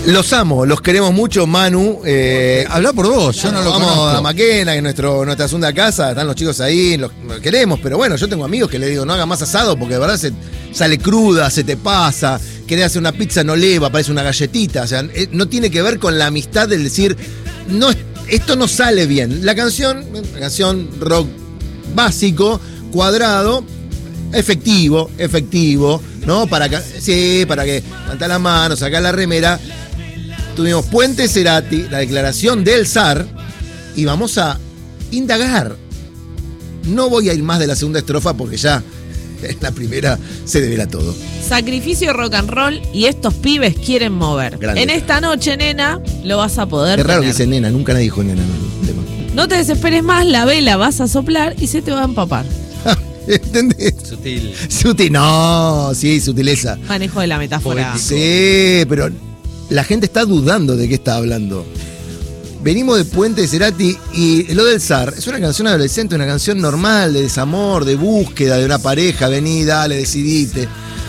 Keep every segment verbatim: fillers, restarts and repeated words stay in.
Los amo, los queremos mucho, Manu. Eh, Habla por vos, yo no lo vamos conozco. a Maquena, que es nuestro, nuestra segunda casa, están los chicos ahí, los, los queremos, pero bueno, yo tengo amigos que le digo, no haga más asado porque de verdad se sale cruda, se te pasa, querés hacer una pizza, no leva, parece una galletita, o sea, eh, no tiene que ver con la amistad del decir, no, esto no sale bien. La canción, la canción rock básico, cuadrado, efectivo, efectivo, ¿no? Para que, sí, para que levantá la mano, sacá la remera. Tuvimos Puente Cerati, la declaración del zar, y vamos a indagar. No voy a ir más de la segunda estrofa porque ya en la primera se devela todo. Sacrificio, rock and roll y estos pibes quieren mover. Grande. En esta noche, nena, lo vas a poder Es raro que tener. dice nena, nunca nadie dijo nena en el tema. No te desesperes más, la vela vas a soplar y se te va a empapar. ¿Entendés? Sutil. Sutil, no, sí, sutileza. Manejo de la metáfora. Sí, pero la gente está dudando de qué está hablando. Venimos de Puente Cerati y lo del zar es una canción adolescente, una canción normal de desamor, de búsqueda de una pareja. Vení, dale, decidite.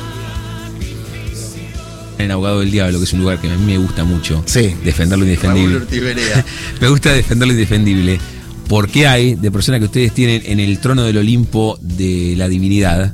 En Abogado del Diablo, que es un lugar que a mí me gusta mucho. Sí. Defender lo Raúl indefendible. Ortiz Berea. Me gusta defender lo indefendible. Porque hay de personas que ustedes tienen en el trono del Olimpo de la divinidad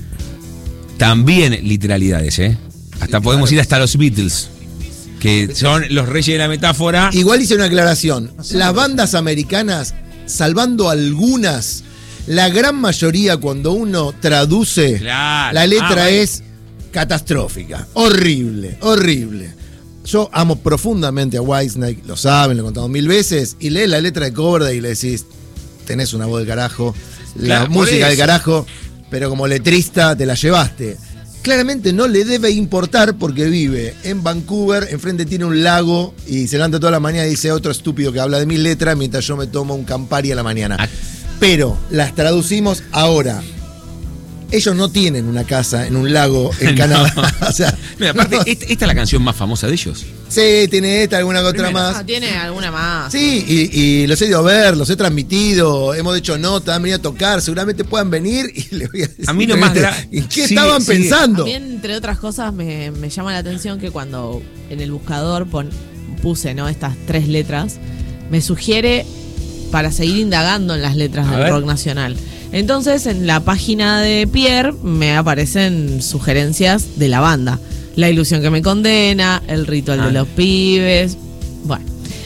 también literalidades, ¿eh? Hasta Sí, podemos claro. ir hasta los Beatles, que son los reyes de la metáfora. Igual hice una aclaración. Las bandas americanas, salvando algunas, la gran mayoría cuando uno traduce, Claro. la letra Ah, bueno. es catastrófica. Horrible, horrible. Yo amo profundamente a Whitesnake, lo saben, lo he contado mil veces, y lees la letra de Coverdale y le decís, tenés una voz del carajo, la Claro, por música del eso. carajo, pero como letrista te la llevaste. Claramente no le debe importar porque vive en Vancouver, enfrente tiene un lago y se levanta toda la mañana y dice otro estúpido que habla de mil letras mientras yo me tomo un Campari a la mañana. Ah. Pero las traducimos ahora. Ellos no tienen una casa en un lago en Canadá. O sea, Mira, aparte, no. esta, esta es la canción más famosa de ellos. Sí, tiene esta, alguna que otra Primera. más. Ah, tiene alguna más. Sí, y, y los he ido a ver, los he transmitido, hemos hecho notas, han venido a tocar, seguramente puedan venir y les voy a decir. A mí lo más gra- ¿En qué Sí, estaban sí. pensando? También, entre otras cosas, me, me llama la atención que cuando en el buscador pon- puse, ¿no?, estas tres letras, me sugiere para seguir indagando en las letras A del ver. rock nacional. Entonces, en la página de Pierre me aparecen sugerencias de la banda. La ilusión que me condena, el ritual Ah. de los pibes. Bueno,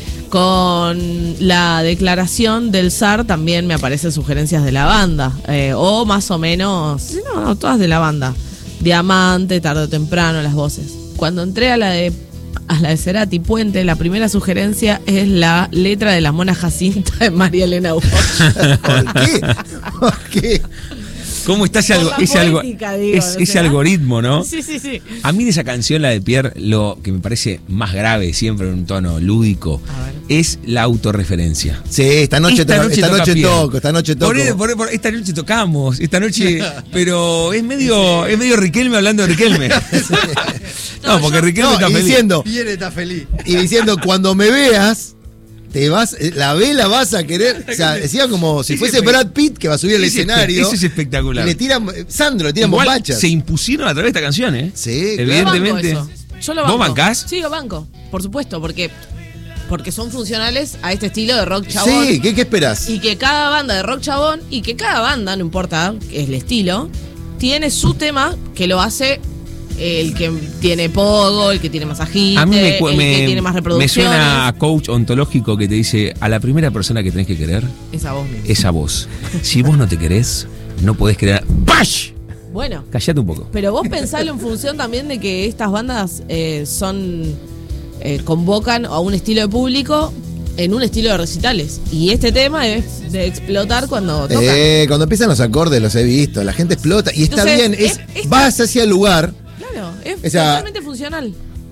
con la declaración del zar también me aparecen sugerencias de la banda. Eh, o más o menos, sí, no, no, todas de la banda. Diamante, tarde o temprano, las voces. Cuando entré a la de a la de Cerati Puente, la primera sugerencia es la letra de la Mona Jacinta de María Elena Walsh. ¿Por qué? ¿Por qué? ¿Cómo está ese, Por algo, la ese, algo- poética, digo, es- ¿no ese será? algoritmo, ¿no? Sí, sí, sí. A mí de esa canción, la de Pierre, lo que me parece más grave, siempre en un tono lúdico, A ver. es la autorreferencia. Sí, esta noche, Esta to- noche esta toca noche Pierre. toco, esta noche toco. Por, por- por- esta noche tocamos, esta noche, pero es medio, es medio Riquelme hablando de Riquelme. No, porque Riquelme No, está y feliz. diciendo, Viene, está feliz. y diciendo, cuando me veas, te vas, la vela vas a querer. O sea, decía como si Ese fuese espe- Brad Pitt que va a subir al Ese espe- escenario. Eso es espectacular. Y le tiran, Sandro, le tiran Igual bombachas. se impusieron a través de esta canción, ¿eh? Sí, claro. Evidentemente. Yo banco eso. Yo lo ¿Vos banco. bancás? Sí, lo banco, por supuesto, porque, porque son funcionales a este estilo de rock chabón. Sí, ¿qué, qué esperás? Y que cada banda de rock chabón, y que cada banda, no importa el estilo, tiene su tema que lo hace el que tiene pogo, el que tiene más agite, A mí me, cu- el me- que tiene más me reproducciones. suena a coach ontológico que te dice, a la primera persona que tenés que querer Esa voz misma. es a vos. Si vos no te querés, no podés querer. ¡Bash! Bueno, Callate un poco. pero vos pensalo en función también de que estas bandas eh, son eh, convocan a un estilo de público en un estilo de recitales. Y este tema es de explotar cuando tocan. Eh, cuando empiezan los acordes los he visto, la gente explota y está Entonces, bien, es, es- esta- vas hacia el lugar. Claro, es O sea, totalmente funcional.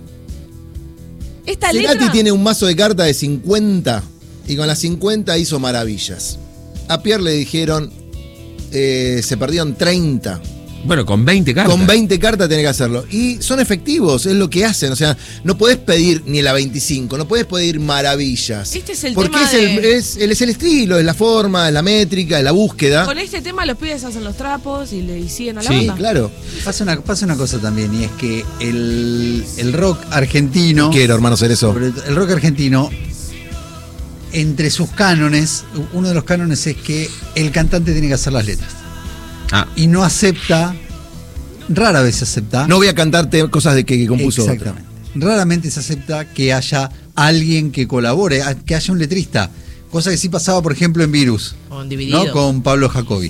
Esta Cerati letra tiene un mazo de cartas de cincuenta y con las cincuenta hizo maravillas. A Pierre le dijeron, eh, se perdieron treinta Bueno, con veinte cartas. Con veinte cartas tenés que hacerlo. Y son efectivos, es lo que hacen. O sea, no podés pedir ni la veinticinco, no podés pedir maravillas. Este es el porque tema es el, de- es, el, es el estilo, es la forma, es la métrica, es la búsqueda. Con este tema los pibes hacen los trapos y le y siguen a la Sí, banda. Claro. Pasa una, pasa una cosa también, y es que el, el rock argentino. Quiero, hermano, hacer eso. sobre todo el rock argentino, entre sus cánones, uno de los cánones es que el cantante tiene que hacer las letras. Ah, Y no acepta, rara vez se acepta. No voy a cantarte cosas de que, que compuso otro. Exactamente. Raramente se acepta que haya alguien que colabore, a- que haya un letrista. Cosa que sí pasaba, por ejemplo, en Virus, O en Dividido. ¿no? Con Pablo Jacobi.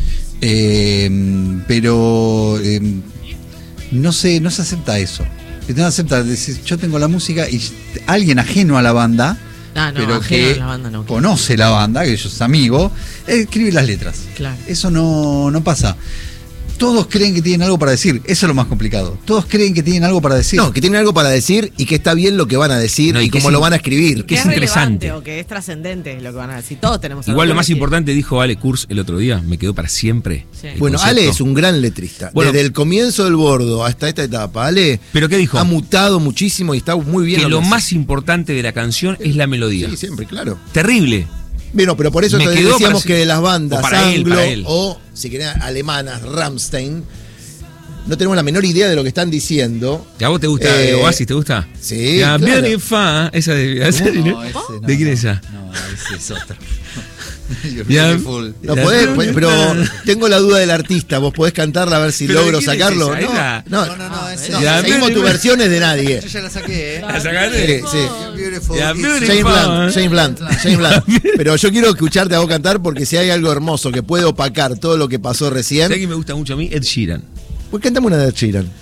Eh, pero eh, no se, no se acepta eso. Que no se acepta decir, yo tengo la música y alguien ajeno a la banda, Ah, no, pero ajeno que a la banda no. conoce la banda, que ellos es amigo, escribe las letras. Claro. Eso no, no pasa. Todos creen que tienen algo para decir. Eso es lo más complicado. Todos creen que tienen algo para decir. No, que tienen algo para decir y que está bien lo que van a decir No, y y que cómo es lo in- van a escribir. que es relevante interesante. o que es trascendente lo que van a decir. Todos tenemos igual algo lo más que decir. importante dijo Ale Kurz el otro día, me quedó para siempre. Sí. el Bueno, concepto. Ale es un gran letrista. Bueno. Desde el comienzo del Bordo hasta esta etapa, Ale ¿Pero qué dijo? ha mutado muchísimo y está muy bien. Que lo que hace. más importante de la canción es la melodía. Sí, siempre, claro. Terrible. Bueno, pero por eso Me te quedó decíamos para- que de las bandas o para él, anglo para él. o, si querés, alemanas, Rammstein, no tenemos la menor idea de lo que están diciendo. ¿A vos te gusta Eh, Oasis? ¿Te gusta? sí, Ya, claro. Beautiful. Esa de. esa de- No, ese no, ¿De quién no, es esa? No, ese es otro. You're Ya. beautiful. No La- podés, pues, pero tengo la duda del artista. ¿Vos podés cantarla a ver si ¿Pero de logro quién es sacarlo? esa? No, Esa. no, No, no, no, ese no, no. Ya, seguimos bien, tus bien. versiones de nadie. Yo ya la saqué, ¿eh? ¿La sacaste? Sí, sí. You're beautiful. Ya, It's- beautiful. James Blunt, James James Blunt, James Blunt. Pero yo quiero escucharte a vos cantar porque si hay algo hermoso que puede opacar todo lo que pasó recién, ¿Sabés quién me gusta mucho a mí? Ed Sheeran. pues cantame una de Ed Sheeran.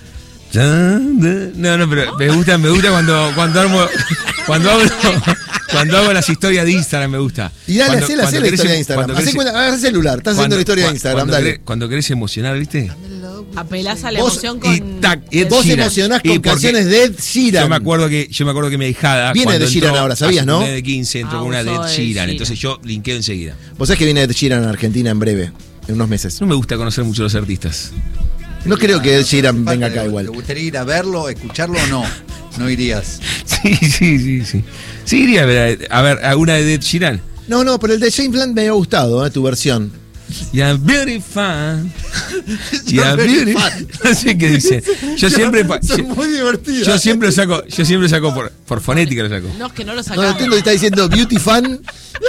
No, no, pero me gusta, me gusta cuando, cuando armo, cuando hablo, cuando hago las historias de Instagram, me gusta. Y dale, Cuando- hacela, cuando hacela la querés- historia de Instagram. cuando Hacé querés- cuenta, agarra el celular, estás haciendo cuando- la historia de cua- Instagram, cuando dale. querés- Cuando querés emocionar, ¿viste? Apelás a la Vos- emoción Y con. tac, Ed Vos Sheeran. emocionás Y con porque canciones de Ed Sheeran. Yo me acuerdo que, yo me acuerdo que mi ahijada. Viene cuando Ed Sheeran entró ahora, a ¿sabías, su no? cumpleaños de quince entró Ah, con una de usó Ed Ed Sheeran. Sheeran. Entonces yo linkeo enseguida. Vos sabés que viene Ed Sheeran a Argentina en breve, en unos meses. No me gusta conocer mucho los artistas. No creo que Ed Sheeran venga acá ¿Te igual. gustaría ir a verlo, escucharlo o no? No irías. Sí, sí, sí, sí. Sí, iría a ver, a ver alguna de Ed Sheeran. No, no, pero el de James Blunt me había gustado, eh, tu versión. Ya beautiful. Ya very beautiful. No sé qué dice. Yo siempre pa- Son yo, muy divertidas. yo siempre lo saco, yo siempre lo saco por, por fonética lo saco. No, es que no lo No sacamos. entiendo si está diciendo Beauty Fan.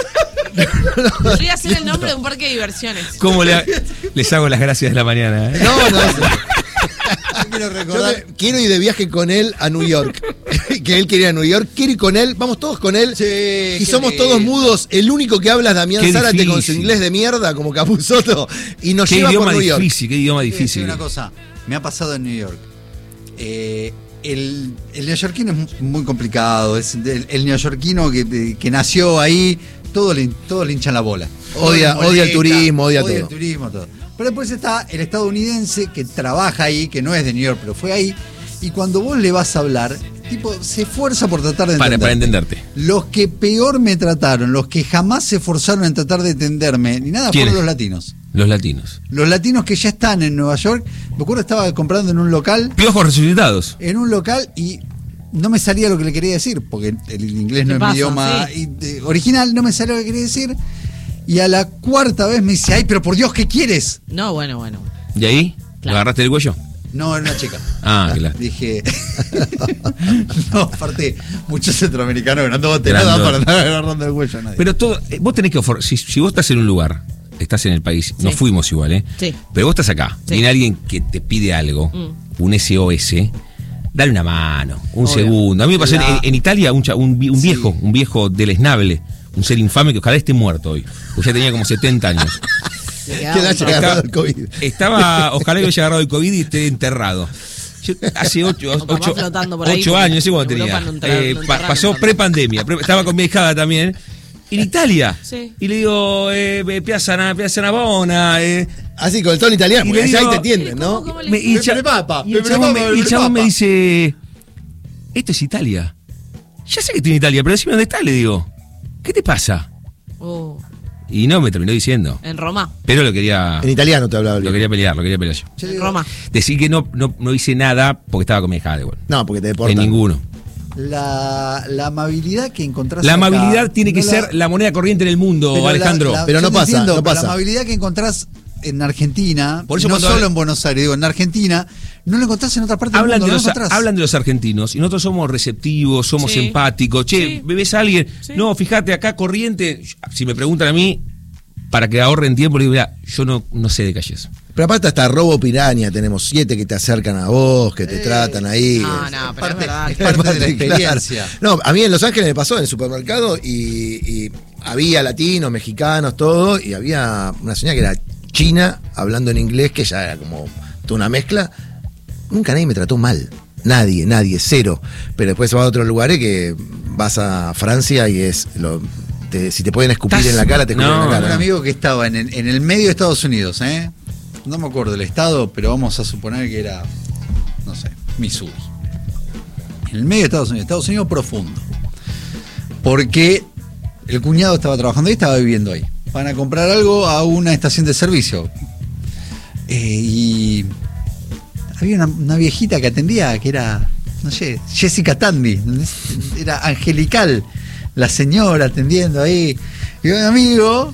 Podría ser el nombre de un parque de diversiones. ¿Cómo le, les hago las gracias de la mañana? eh? No, no. Yo quiero Yo recordar. que- quiero ir de viaje con él a New York. Que él quería ir a New York. Quiero ir con él. Vamos todos con él. Sí, y qué somos lindo. todos mudos. El único que habla es Damián Qué Zárate con su difícil. inglés de mierda, como Capusotto. Y nos Qué lleva idioma por New York. difícil, qué idioma Te voy a decir difícil. una cosa, me ha pasado en New York. Eh, el, el neoyorquino es mu- muy complicado. Es el, el neoyorquino que, que nació ahí, todo le, todo le hincha la bola. Odia- Todo le odia el molesta, turismo, odia todo. el turismo, todo. Pero después está el estadounidense que trabaja ahí, que no es de New York, pero fue ahí. Y cuando vos le vas a hablar, tipo, se esfuerza por tratar de Para, entender. para entenderte. Los que peor me trataron, los que jamás se esforzaron en tratar de entenderme, ni nada, ¿Quiénes? fueron los latinos. Los latinos. Los latinos que ya están en Nueva York, me acuerdo estaba comprando en un local, Piojos resucitados. en un local y no me salía lo que le quería decir, porque el inglés no ¿Qué es pasa? mi idioma Sí. y- de- original, no me salía lo que quería decir. Y a la cuarta vez me dice, ay, pero por Dios, ¿qué quieres? No, bueno, bueno. ¿Y ahí? ¿Lo Claro. agarraste del cuello? No, era una chica. Ah, claro. Dije, no, aparte, muchos centroamericanos grandotes, Grandote. nada para andar agarrando el cuello a nadie. Pero todo, eh, vos tenés que ofrecer, si, si vos estás en un lugar, estás en el país, nos Sí. fuimos igual, ¿eh? Sí. Pero vos estás acá, Sí. viene alguien que te pide algo, Mm. un S O S, dale una mano, un Obvio. segundo. A mí me pasó en, La- en Italia un, cha- un, vi- un Sí. viejo, un viejo deleznable, un ser infame que ojalá esté muerto hoy, porque ya tenía como setenta años. Le Que quedaba le un haya trabajo. agarrado el COVID. Estaba, ojalá que haya agarrado el COVID y esté enterrado. Yo, hace ocho, O capaz ocho, flotando por ahí, ocho porque años, no sé cuándo en Europa tenía. no enterraron- Eh, no pa- enterraron pasó tanto. pre-pandemia, pre- estaba con mi hijada también. En Italia. Sí. Y le digo, eh, eh, Piazza, Na- Piazza Navona. Eh, Así con el tono italiano, Y porque le allá ahí digo- te entienden, ¿Cómo, ¿no? cómo le me- y el cha- Pepe Papa, y el Pepe chabón Papa, me- y el Pepe chabón me Papa. dice, esto es Italia. Ya sé que estoy en Italia, pero decime dónde está, le digo. ¿Qué te pasa? Oh. Y no, me terminó diciendo. En Roma. Pero lo quería. En italiano te hablaba. el Lo viejo. quería pelear, lo quería pelear yo. Yo En digo, Roma. Decir que no, no, no hice nada porque estaba con mi hija de igual. No, porque te En deportan. ninguno. La, la amabilidad que encontrás La acá, amabilidad tiene que no ser la moneda corriente en el mundo, pero la- Alejandro. la- Pero yo no te pasa, entiendo, no pero pasa. La amabilidad que encontrás en Argentina, Por eso no cuando solo habla- en Buenos Aires, digo, en Argentina, no lo encontrás en otra parte del Hablan mundo. de, no los, lo encontrás. hablan de los argentinos y nosotros somos receptivos, somos Sí. empáticos. Che, Sí. ¿ves a alguien? Sí. No, fíjate, acá corriente. Si me preguntan a mí, para que ahorren tiempo, le digo, mira, yo no, no sé de calles. Pero aparte hasta robo piraña, tenemos siete que te acercan a vos, que te Eh, tratan ahí. No, Es- no, pero es parte- verdad. es que- parte de la Aparte, experiencia. claro. No, a mí en Los Ángeles me pasó en el supermercado y, y había latinos, mexicanos, todo, y había una señora que era china hablando en inglés, que ya era como toda una mezcla. Nunca nadie me trató mal. Nadie, nadie, cero. Pero después vas a otros lugares que vas a Francia y es lo, te- si te pueden escupir Estás- en la cara, te escupen no, en la Un cara. amigo que estaba en el, en el medio de Estados Unidos, ¿eh? No me acuerdo del estado, pero vamos a suponer que era, no sé, Missouri. En el medio de Estados Unidos, Estados Unidos profundo. Porque el cuñado estaba trabajando ahí, estaba viviendo ahí. Van a comprar algo a una estación de servicio. Eh, y había una, una viejita que atendía, que era, no sé, Jessica Tandy. ¿Entendés? Era angelical la señora atendiendo ahí. Y un amigo,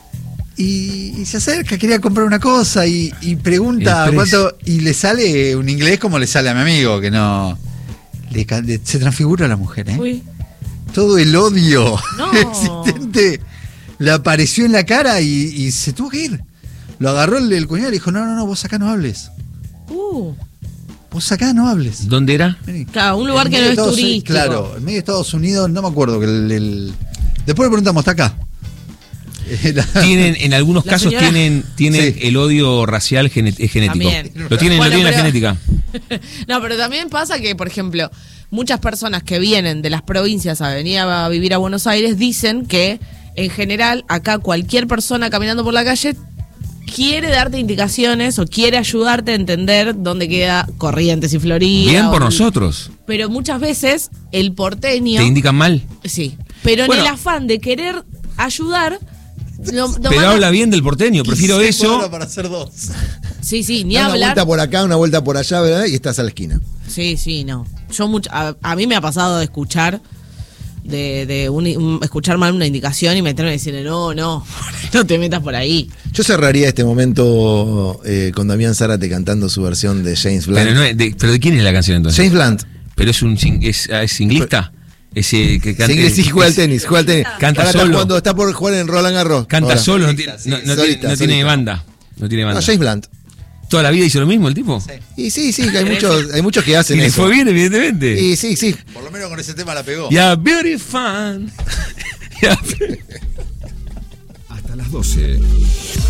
y, y se acerca, quería comprar una cosa y, y pregunta El precio. cuánto. Y le sale un inglés como le sale a mi amigo, que no. Le ca- le- se transfigura la mujer, ¿eh? Uy. Todo el odio No. existente le apareció en la cara y, y se tuvo que ir. Lo agarró el, el cuñado y le dijo: No, no, no, vos acá no hables. Uh. Vos acá no hables. ¿Dónde era? Vení. Claro, un lugar En que medio no de es Estados Unidos, turístico. Claro, en medio de Estados Unidos, no me acuerdo. que el, el- Después le preguntamos, ¿está acá? Eh, la- Tienen, en algunos La casos señora- tienen, tienen Sí. el odio racial gene- es genético. También. Lo tienen, Bueno, lo tienen la pero- genética. No, pero también pasa que, por ejemplo, muchas personas que vienen de las provincias a venir a vivir a Buenos Aires dicen que, en general, acá cualquier persona caminando por la calle quiere darte indicaciones o quiere ayudarte a entender dónde queda Corrientes y Florida. Bien por o- nosotros. Pero muchas veces el porteño... Te indican mal. Sí, pero Bueno. en el afán de querer ayudar... lo- lo Pero manda- habla bien del porteño. Prefiero quince eso. cuadras para hacer dos. Sí, sí, ni Da una hablar... vuelta por acá, una vuelta por allá, ¿verdad? Y estás a la esquina. Sí, sí, no. Yo mucho, a, a mí me ha pasado de escuchar de, de un- un- escuchar mal una indicación y meterme y decirle, no, no, no te metas por ahí. Yo cerraría este momento eh, con Damián Zárate cantando su versión de James Blunt. Pero, no es de, ¿pero de quién es la canción entonces? James Blunt. Pero es un sing- es, es inglista. Ese que canta. Sí, sí, juega al tenis, juega al tenis. Canta Ahora está solo. jugando, está por jugar en Roland Garros. Canta ahora. solo, no, tiene, Solista, sí, no- no tiene- solista, no tiene solista. banda. No tiene No, banda. James Blunt. ¿Toda la vida hizo lo mismo el tipo? Y sí, sí, que hay muchos, hay muchos que Y hacen le eso. fue bien, evidentemente. Y sí, sí. Por lo menos con ese tema la pegó. Ya, beauty fan. Ya. Hasta las doce.